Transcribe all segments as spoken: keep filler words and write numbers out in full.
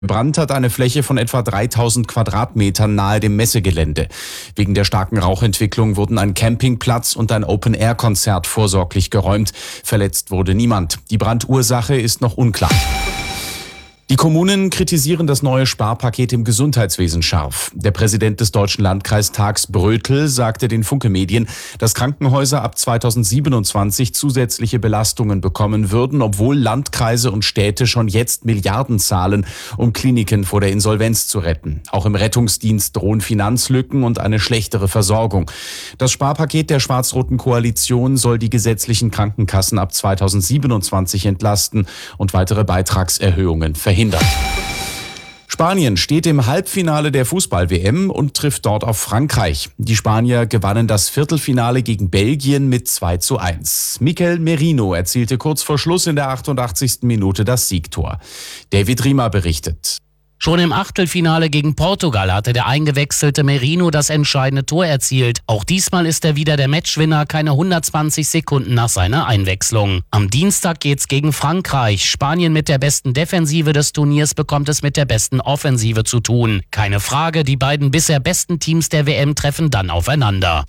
Brand hat eine Fläche von etwa dreitausend Quadratmetern nahe dem Messegelände. Wegen der starken Rauchentwicklung wurden ein Campingplatz und ein Open-Air-Konzert vorsorglich geräumt. Verletzt wurde niemand. Die Brandursache ist noch unklar. Die Kommunen kritisieren das neue Sparpaket im Gesundheitswesen scharf. Der Präsident des Deutschen Landkreistags Brötel sagte den Funke Medien, dass Krankenhäuser ab zweitausendsiebenundzwanzig zusätzliche Belastungen bekommen würden, obwohl Landkreise und Städte schon jetzt Milliarden zahlen, um Kliniken vor der Insolvenz zu retten. Auch im Rettungsdienst drohen Finanzlücken und eine schlechtere Versorgung. Das Sparpaket der schwarz-roten Koalition soll die gesetzlichen Krankenkassen ab zweitausendsiebenundzwanzig entlasten und weitere Beitragserhöhungen verhindern. Spanien steht im Halbfinale der Fußball-W M und trifft dort auf Frankreich. Die Spanier gewannen das Viertelfinale gegen Belgien mit zwei zu eins. Mikel Merino erzielte kurz vor Schluss in der achtundachtzigsten Minute das Siegtor. David Riemer berichtet. Schon im Achtelfinale gegen Portugal hatte der eingewechselte Merino das entscheidende Tor erzielt. Auch diesmal ist er wieder der Matchwinner, keine hundertzwanzig Sekunden nach seiner Einwechslung. Am Dienstag geht's gegen Frankreich. Spanien mit der besten Defensive des Turniers bekommt es mit der besten Offensive zu tun. Keine Frage, die beiden bisher besten Teams der W M treffen dann aufeinander.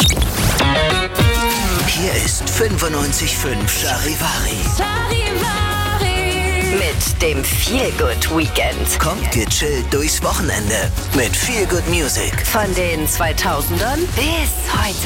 Hier ist fünfundneunzig Komma fünf Charivari. Mit dem Feelgood Weekend. Kommt gechillt durchs Wochenende mit Feelgood Music. Von den zweitausendern bis heute.